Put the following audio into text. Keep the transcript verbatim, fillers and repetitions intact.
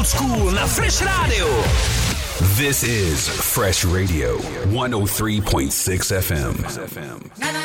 School na Fresh Radio. This is Fresh Radio one oh three point six F M.